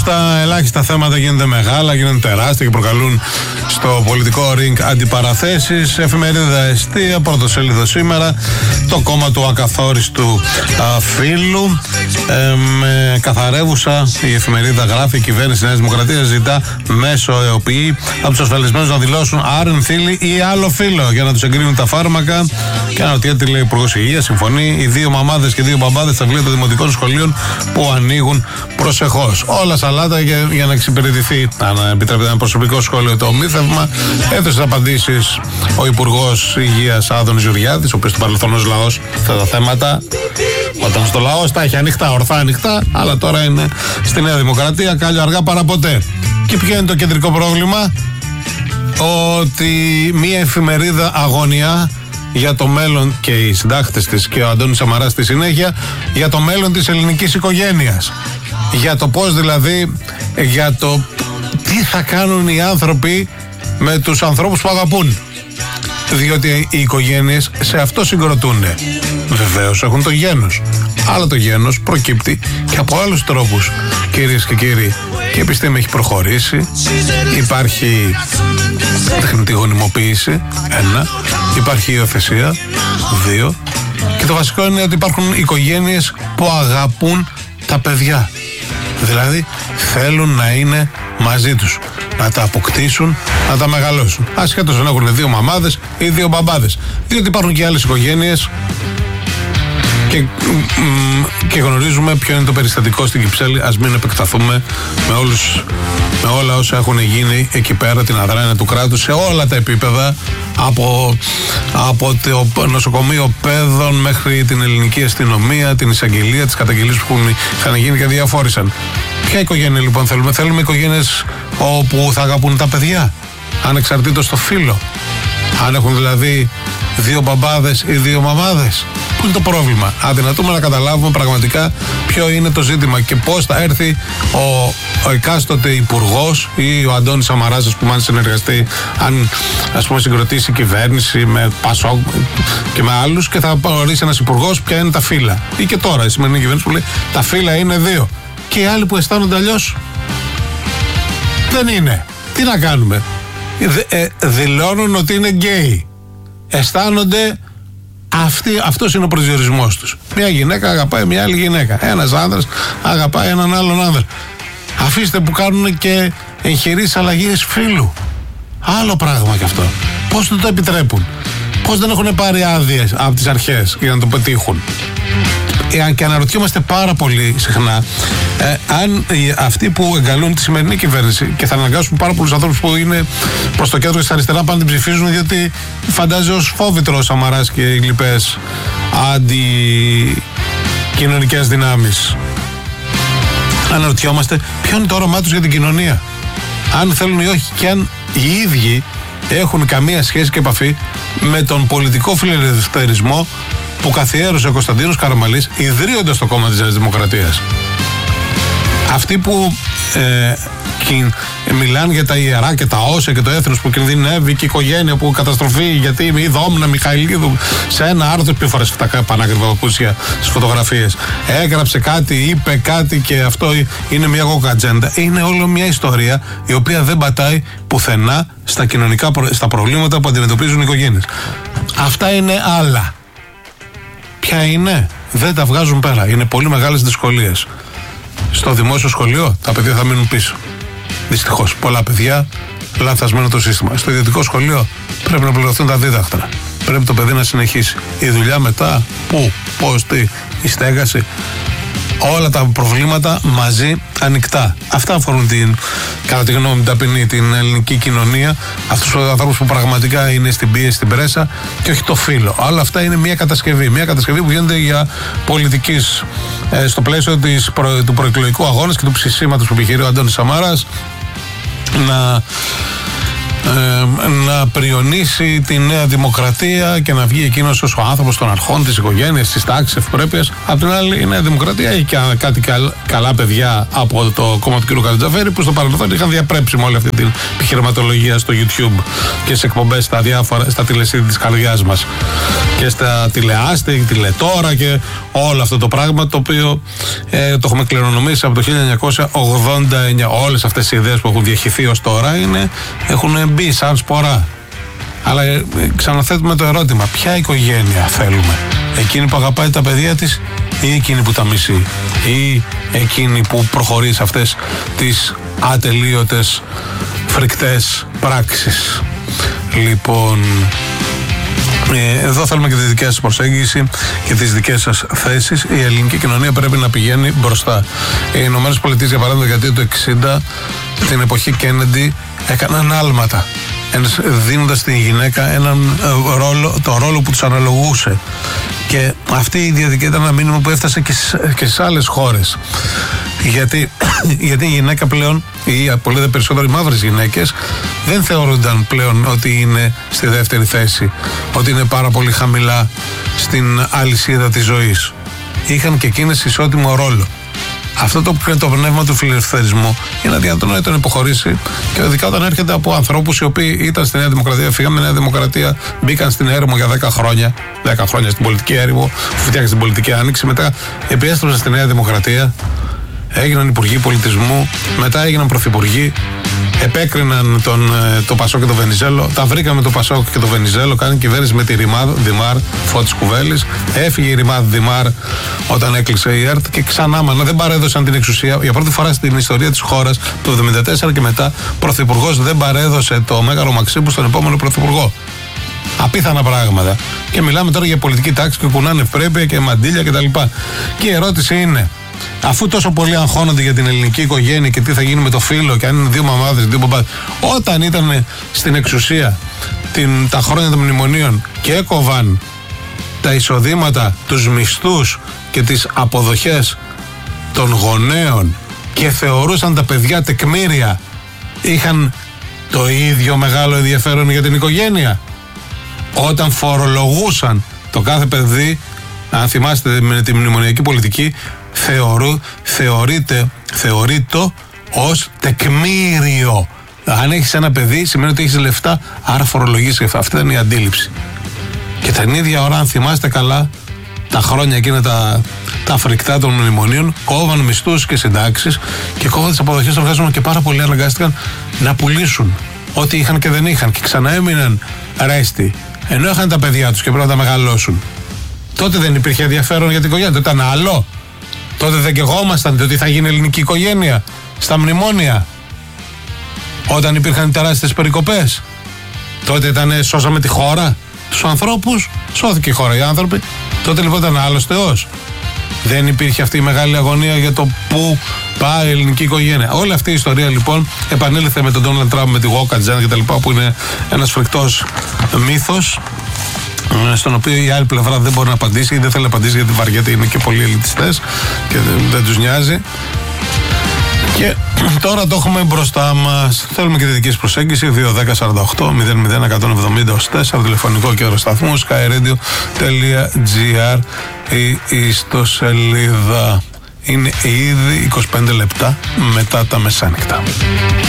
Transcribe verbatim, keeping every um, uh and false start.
τα ελάχιστα θέματα γίνονται μεγάλα, γίνονται τεράστια και προκαλούν στο πολιτικό ring αντιπαραθέσεις. Εφημερίδα Εστία, πρωτοσέλιδο σήμερα. Το κόμμα του ακαθόριστου α, φίλου. Ε, με καθαρεύουσα η εφημερίδα γράφει: η κυβέρνηση της Νέας Δημοκρατίας ζητά μέσω ΕΟΠΗ από τους ασφαλισμένους να δηλώσουν άρεν θήλη ή άλλο φύλλο για να τους εγκρίνουν τα φάρμακα. Και αναρωτιέται τι λέει ο Υπουργός Υγείας. Συμφωνεί. Οι δύο μαμάδες και δύο μπαμπάδες στα βιβλία των δημοτικών σχολείων που ανοίγουν προσεχώς. Όλα σαλάτα για, για να εξυπηρετηθεί, αν επιτρέπεται, ένα προσωπικό σχόλιο, το ομίθευμα. Έδωσε απαντήσεις ο Υπουργός Υγείας Άδωνης Γεωργιάδης, ο οποίος στο παρελθόν ως λαός αυτά τα θέματα, όταν στο λαός τα έχει ανοιχτά, ορθά ανοιχτά, αλλά τώρα είναι στη Νέα Δημοκρατία, κάλλιο αργά παρά ποτέ. Και ποιο είναι το κεντρικό πρόβλημα? Ότι μία εφημερίδα αγωνιά για το μέλλον, και οι συντάκτες της και ο Αντώνης Σαμαράς στη συνέχεια, για το μέλλον της ελληνικής οικογένειας. Για το πώς δηλαδή, για το τι θα κάνουν οι άνθρωποι με τους ανθρώπους που αγαπούν. Διότι οι οικογένειες σε αυτό συγκροτούν. Βεβαίως έχουν το γένος. Αλλά το γένος προκύπτει και από άλλους τρόπους, κυρίες και κύριοι. Και η επιστήμη έχει προχωρήσει. Υπάρχει τεχνητή γονιμοποίηση, ένα. Υπάρχει υιοθεσία, δύο. Και το βασικό είναι ότι υπάρχουν οικογένειες που αγαπούν τα παιδιά. Δηλαδή θέλουν να είναι μαζί τους, να τα αποκτήσουν, να τα μεγαλώσουν. Ασχέτως αν έχουν δύο μαμάδες ή δύο μπαμπάδες. Διότι υπάρχουν και άλλες οικογένειες και, και γνωρίζουμε ποιο είναι το περιστατικό στην Κυψέλη. Ας μην επεκταθούμε με, όλους, με όλα όσα έχουν γίνει εκεί πέρα, την αδράνεια του κράτους σε όλα τα επίπεδα, από, από το νοσοκομείο παιδών μέχρι την ελληνική αστυνομία, την εισαγγελία, τις καταγγελίες που είχαν γίνει και διαφόρησαν. Ποια οικογένεια λοιπόν θέλουμε? Θέλουμε οικογένειες όπου θα αγαπούν τα παιδιά, ανεξαρτήτως το φύλο. Αν έχουν δηλαδή δύο μπαμπάδες ή δύο μαμάδες. Πού είναι το πρόβλημα? Αδυνατούμε να καταλάβουμε πραγματικά ποιο είναι το ζήτημα και πώς θα έρθει ο, ο εκάστοτε υπουργός ή ο Αντώνης Σαμαράς, ας πούμε, αν συνεργαστεί, αν ας πούμε συγκροτήσει κυβέρνηση με Πασόκ και με άλλους, και θα ορίσει ένας υπουργός ποια είναι τα φύλλα. Ή και τώρα η σημερινή κυβέρνηση που λέει τα φύλλα είναι δύο. Και οι άλλοι που αισθάνονται αλλιώς δεν είναι. Τι να κάνουμε? Ε, ε, δηλώνουν ότι είναι γκέι. Αισθάνονται αυτοί, αυτός είναι ο προσδιορισμός τους. Μια γυναίκα αγαπάει μια άλλη γυναίκα. Ένας άνδρας αγαπάει έναν άλλον άνδρα. Αφήστε που κάνουν και εγχειρήσεις αλλαγής φύλου. Άλλο πράγμα κι αυτό. Πώς το, το επιτρέπουν? Πώς δεν έχουν πάρει άδειες από τις αρχές για να το πετύχουν? Ε, και αναρωτιόμαστε πάρα πολύ συχνά ε, αν ε, αυτοί που εγκαλούν τη σημερινή κυβέρνηση, και θα αναγκάσουν πάρα πολλούς ανθρώπους που είναι προς το κέντρο και στα αριστερά πάνε την ψηφίζουν, διότι φαντάζει ως φόβητρο ο Σαμαράς και οι λοιπές αντικοινωνικές δυνάμεις. Αναρωτιόμαστε ποιο είναι το όραμά τους για την κοινωνία, αν θέλουν ή όχι, και αν οι ίδιοι έχουν καμία σχέση και επαφή με τον πολιτικό φιλελευθερισμό που καθιέρωσε ο Κωνσταντίνος Καραμαλής ιδρύοντας το κόμμα της Νέας Δημοκρατίας. Αυτοί που ε, κι, ε, μιλάνε για τα ιερά και τα όσα και το έθνος που κινδυνεύει και η οικογένεια που καταστροφεί, γιατί η Δόμνα Μιχαηλίδου σε ένα άρθρο, πιο φορές αυτά πανάκριβα παπούσια στις φωτογραφίες, έγραψε κάτι, είπε κάτι και αυτό είναι μια γοκατζέντα. Είναι όλο μια ιστορία η οποία δεν πατάει πουθενά στα κοινωνικά, στα προβλήματα που αντιμετωπίζουν οι οικογένειες. Αυτά είναι άλλα. Ποια είναι? Δεν τα βγάζουν πέρα. Είναι πολύ μεγάλες δυσκολίες. Στο δημόσιο σχολείο τα παιδιά θα μείνουν πίσω. Δυστυχώς. Πολλά παιδιά, λανθασμένο το σύστημα. Στο ιδιωτικό σχολείο πρέπει να πληρωθούν τα δίδακτρα. Πρέπει το παιδί να συνεχίσει. Η δουλειά μετά, πού, πώς, τι, η στέγαση. Όλα τα προβλήματα μαζί, ανοιχτά. Αυτά αφορούν την, κατά τη γνώμη μου, ταπεινή, την ελληνική κοινωνία. Αυτούς τους ανθρώπους που πραγματικά είναι στην πίεση, στην πρέσα, και όχι το φύλλο. Όλα αυτά είναι μια κατασκευή. Μια κατασκευή που γίνεται για πολιτικής, ε, στο πλαίσιο της προ, του προεκλογικού αγώνα και του ψησίματος που επιχειρεί ο Αντώνης Σαμαράς, να ε, να πριονίσει τη Νέα Δημοκρατία και να βγει εκείνος ως ο άνθρωπος των αρχών, της οικογένειας, της τάξης, ευπρέπειας. Απ' την άλλη, η Νέα Δημοκρατία έχει και κάτι καλ, καλά παιδιά από το κόμμα του κ. Καρτζαφέρη, που στο παρελθόν είχαν διαπρέψει με όλη αυτή την επιχειρηματολογία στο YouTube και σε εκπομπές στα διάφορα, στα τηλεσίδη της καρδιάς μας και στα τηλεάστη, τηλετόρα και όλο αυτό το πράγμα, το οποίο ε, το έχουμε κληρονομήσει από το χίλια εννιακόσια ογδόντα εννιά. Όλες αυτές οι ιδέες που έχουν διαχυθεί ως τώρα είναι, έχουν μπει σαν σπορά. Αλλά ε, ξαναθέτουμε το ερώτημα, ποια οικογένεια θέλουμε? Εκείνη που αγαπάει τα παιδιά της ή εκείνη που τα μισεί, ή εκείνη που προχωρεί σε αυτές τις ατελείωτες φρικτές πράξεις? Λοιπόν, ε, εδώ θέλουμε και τη δική σας προσέγγιση και τις δικές σας θέσεις. Η ελληνική κοινωνία πρέπει να πηγαίνει μπροστά. Οι Ηνωμένες Πολιτείες, για παράδειγμα, δεκαετία του εξήντα, την εποχή Κέννεντι, έκαναν άλματα, δίνοντας στην γυναίκα έναν ρόλο, το ρόλο που τους αναλογούσε. Και αυτή η διαδικασία ήταν ένα μήνυμα που έφτασε και στις, και στις άλλες χώρες. Γιατί, γιατί η γυναίκα πλέον, ή πολύ δε περισσότερο οι μαύρες γυναίκες, δεν θεωρούνταν πλέον ότι είναι στη δεύτερη θέση, ότι είναι πάρα πολύ χαμηλά στην αλυσίδα της ζωής. Είχαν και εκείνες ισότιμο ρόλο. Αυτό το που είναι το πνεύμα του φιλελευθερισμού είναι αδυνατόν να τον υποχωρήσει, και ειδικά όταν έρχεται από ανθρώπους οι οποίοι ήταν στη Νέα Δημοκρατία, φύγανε Νέα Δημοκρατία, μπήκαν στην έρημο για δέκα χρόνια, δέκα χρόνια στην πολιτική έρημο, φτιάξαν την πολιτική άνοιξη, μετά επέστρεψαν στη Νέα Δημοκρατία, έγιναν υπουργοί πολιτισμού, μετά έγιναν πρωθυπουργοί, επέκριναν τον, το Πασόκ και τον Βενιζέλο, τα βρήκαμε το Πασόκ και τον Βενιζέλο, κάνει κυβέρνηση με τη Ρημάδ Δημάρ, Φώτης Κουβέλης, έφυγε η Ρημάδ Δημάρ όταν έκλεισε η ΕΡΤ και ξανά μάνα, δεν παρέδωσαν την εξουσία. Για πρώτη φορά στην ιστορία της χώρας, το εβδομήντα τέσσερα και μετά, πρωθυπουργός δεν παρέδωσε το Μέγαρο Μαξίμου στον επόμενο πρωθυπουργό. Απίθανα πράγματα. Και μιλάμε τώρα για πολιτική τάξη και κουνάνε ευπρέπεια και μαντήλια κτλ. Και, και η ερώτηση είναι, αφού τόσο πολύ αγχώνονται για την ελληνική οικογένεια και τι θα γίνει με το φίλο, και αν είναι δύο μαμάδες, δύο μπαμπάδες, όταν ήταν στην εξουσία την, τα χρόνια των μνημονίων και έκοβαν τα εισοδήματα, τους μισθούς και τις αποδοχές των γονέων και θεωρούσαν τα παιδιά τεκμήρια, είχαν το ίδιο μεγάλο ενδιαφέρον για την οικογένεια? Όταν φορολογούσαν το κάθε παιδί, αν θυμάστε με τη μνημονιακή πολιτική, Θεωρού, θεωρείται, θεωρείται ως τεκμήριο. Αν έχεις ένα παιδί, σημαίνει ότι έχεις λεφτά, άρα φορολογείς. Αυτή ήταν η αντίληψη. Και την ίδια ώρα, αν θυμάστε καλά, τα χρόνια εκείνα τα, τα φρικτά των μνημονίων, κόβαν μισθούς και συντάξεις και κόβαν τις αποδοχές των εργαζομένων, και πάρα πολλοί αναγκάστηκαν να πουλήσουν ό,τι είχαν και δεν είχαν, και ξανά έμειναν ρέστη, ενώ είχαν τα παιδιά τους και πρέπει να τα μεγαλώσουν. Τότε δεν υπήρχε ενδιαφέρον για την οικογένεια, τότε ήταν άλλο. Τότε δεν καιγόμασταν ότι θα γίνει ελληνική οικογένεια στα μνημόνια, όταν υπήρχαν τεράστιες περικοπές? Τότε ήταν σώσαμε τη χώρα, τους ανθρώπους, σώθηκε η χώρα, οι άνθρωποι. Τότε λοιπόν ήταν άλλος Θεός. Δεν υπήρχε αυτή η μεγάλη αγωνία για το πού πάει η ελληνική οικογένεια. Όλη αυτή η ιστορία λοιπόν επανήλθε με τον Ντόναλντ Τραμπ, με τη Γόκα Τζάν και τα λοιπά, που είναι ένας φρικτός μύθος, στον οποίο η άλλη πλευρά δεν μπορεί να απαντήσει ή δεν θέλει να απαντήσει, γιατί βαριέται, είναι και πολλοί ελιτιστές και δεν, δεν τους νοιάζει. Και τώρα το έχουμε μπροστά μας. Θέλουμε και τη δική σας προσέγγιση. Δύο δέκα σαράντα οκτώ μηδέν μηδέν εκατόν εβδομήντα τέσσερα, τηλεφωνικό κέντρο σταθμού skyradio τελεία gr, η ιστοσελίδα. Είναι ήδη είκοσι πέντε λεπτά μετά τα μεσάνυχτα.